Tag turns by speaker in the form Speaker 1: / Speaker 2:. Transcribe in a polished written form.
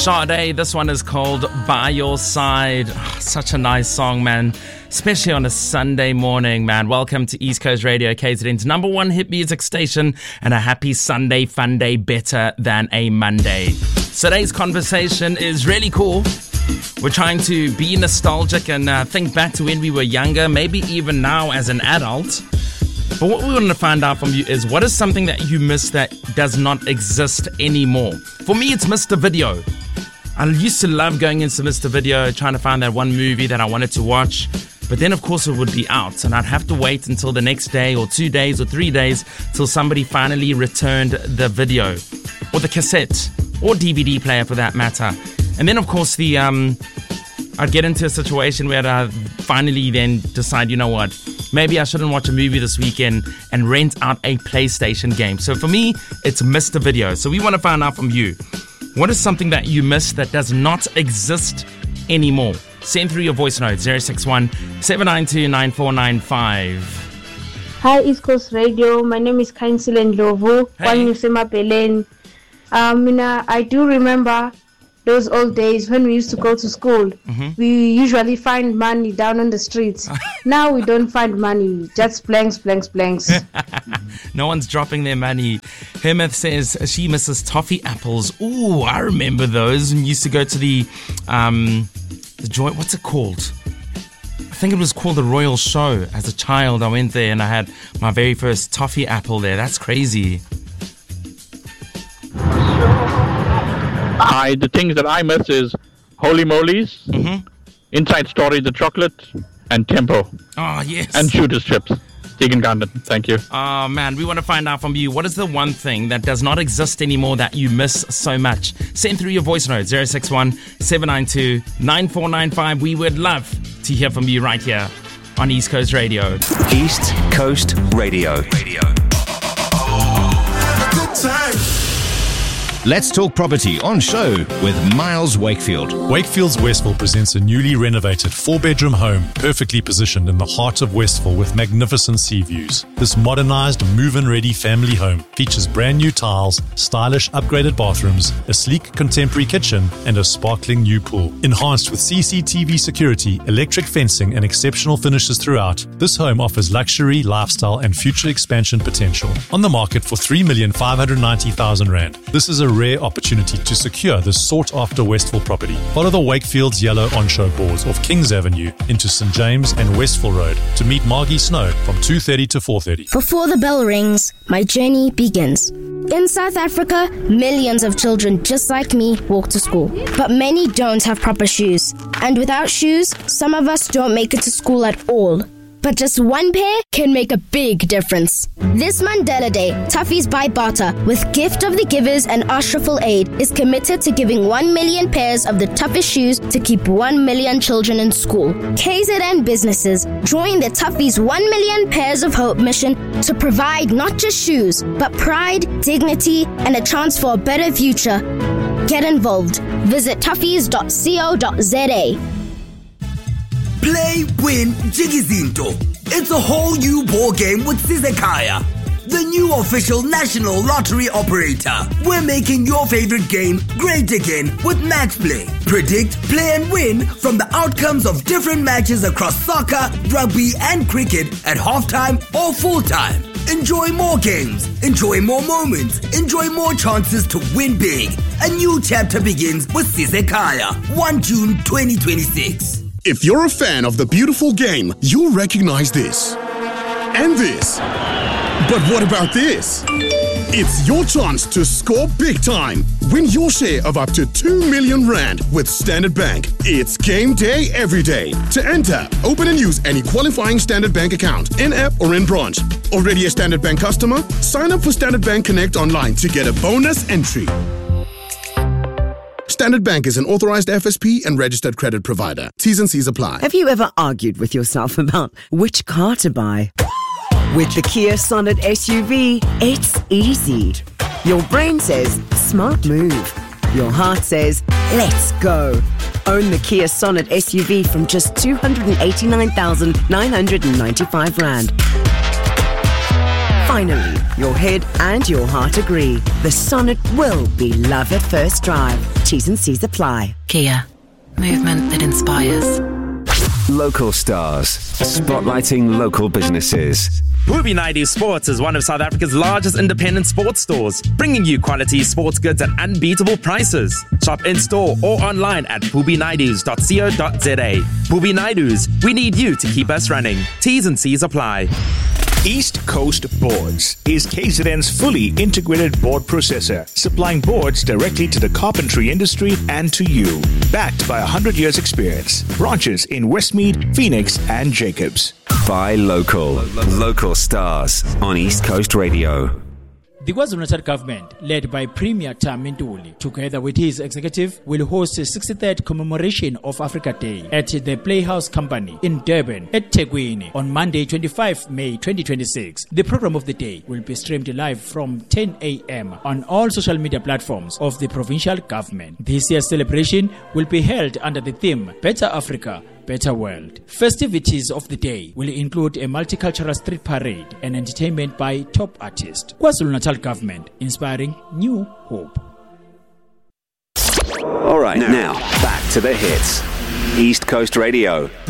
Speaker 1: Sade, this one is called By Your Side. Oh, such a nice song, man. Especially on a Sunday morning, man. Welcome to East Coast Radio, KZN's number one hit music station, and a happy Sunday fun day, better than a Monday. Today's conversation is really cool. We're trying to be nostalgic and think back to when we were younger, maybe even now as an adult. But what we want to find out from you is, what is something that you miss that does not exist anymore? For me, it's Mr. Video. I used to love going into Mr. Video, trying to find that one movie that I wanted to watch. But then, of course, it would be out, and I'd have to wait until the next day or 2 days or 3 days till somebody finally returned the video or the cassette or DVD player for that matter. And then, of course, I'd get into a situation where I'd finally then decide, you know what, maybe I shouldn't watch a movie this weekend and rent out a PlayStation game. So for me, it's Mr. Video. So we want to find out from you, what is something that you miss that does not exist anymore? Send through your voice note, 061-792-9495.
Speaker 2: Hi, East Coast Radio. My name is Kainsil Ndlovu.
Speaker 1: Hey.
Speaker 2: I do remember those old days when we used to go to school. We usually find money down on the streets. Now we don't find money, just blanks.
Speaker 1: No one's dropping their money. Hermeth says she misses toffee apples. Ooh, I remember those. We used to go to the Joy, what's it called? I think it was called the Royal Show. As a child, I went there and I had my very first toffee apple there. That's crazy.
Speaker 3: The things that I miss is Holy Molies, Inside Story, the chocolate, and Tempo.
Speaker 1: Oh, yes.
Speaker 3: And Shooter's chips. Tegan Gandon, thank you.
Speaker 1: Oh, man, we want to find out from you, what is the one thing that does not exist anymore that you miss so much? Send through your voice note, 061-792-9495. We would love to hear from you right here on East Coast Radio.
Speaker 4: East Coast Radio.
Speaker 5: Good time.
Speaker 4: Let's Talk Property on show with Miles Wakefield.
Speaker 6: Wakefield's Westville presents a newly renovated 4-bedroom home perfectly positioned in the heart of Westville with magnificent sea views. This modernized, move-in-ready family home features brand new tiles, stylish upgraded bathrooms, a sleek contemporary kitchen, and a sparkling new pool. Enhanced with CCTV security, electric fencing, and exceptional finishes throughout, this home offers luxury, lifestyle, and future expansion potential. On the market for R3,590,000. This is a rare opportunity to secure this sought-after Westville property. Follow the Wakefield's yellow on-show boards off Kings Avenue into St. James and Westville Road to meet Margie Snow from 2:30 to 4:30.
Speaker 7: Before the bell rings, my journey begins. In South Africa, millions of children just like me walk to school. But many don't have proper shoes. And without shoes, some of us don't make it to school at all. But just one pair can make a big difference. This Mandela Day, Toughies by Barter, with Gift of the Givers and Ashraful Aid, is committed to giving 1 million pairs of the toughest shoes to keep 1 million children in school. KZN businesses join the Toughies 1 million pairs of hope mission to provide not just shoes, but pride, dignity, and a chance for a better future. Get involved. Visit toughies.co.za.
Speaker 8: Play, win, Jigizinto. It's a whole new ball game with Sizekaya, the new official national lottery operator. We're making your favorite game great again with Match Play. Predict, play and win from the outcomes of different matches across soccer, rugby and cricket at halftime or full-time. Enjoy more games, enjoy more moments, enjoy more chances to win big. A new chapter begins with Sizekaya, 1 June 2026.
Speaker 5: If you're a fan of the beautiful game, you'll recognize this. And this. But what about this? It's your chance to score big time. Win your share of up to 2 million rand with Standard Bank. It's game day every day. To enter, open and use any qualifying Standard Bank account, in-app or in branch. Already a Standard Bank customer? Sign up for Standard Bank Connect online to get a bonus entry. Standard Bank is an authorized FSP and registered credit provider. T's and C's apply.
Speaker 9: Have you ever argued with yourself about which car to buy? With the Kia Sonet SUV, it's easy. Your brain says, smart move. Your heart says, let's go. Own the Kia Sonet SUV from just 289,995 Rand. Finally, your head and your heart agree. The Sonnet will be love at first drive. T's and C's apply.
Speaker 10: Kia. Movement that inspires.
Speaker 11: Local stars, spotlighting local businesses.
Speaker 1: Booby Naidu Sports is one of South Africa's largest independent sports stores, bringing you quality sports goods at unbeatable prices. Shop in-store or online at boobynaidus.co.za. Booby Naidus, we need you to keep us running. T's and C's apply.
Speaker 12: East Coast Boards is KZN's fully integrated board processor, supplying boards directly to the carpentry industry and to you. Backed by 100 years experience. Branches in Westmead, Phoenix, and Jacobs.
Speaker 11: Buy local. Local stars on East Coast Radio.
Speaker 13: The KwaZulu-Natal government, led by Premier Thami Ntuli, together with his executive, will host the 63rd commemoration of Africa Day at the Playhouse Company in Durban at Thekwini on Monday, 25 May 2026. The program of the day will be streamed live from 10 a.m. on all social media platforms of the provincial government. This year's celebration will be held under the theme Better Africa, Better World. Festivities of the day will include a multicultural street parade and entertainment by top artists. KwaZulu-Natal government, inspiring new hope.
Speaker 11: All right, now back to the hits. East Coast Radio.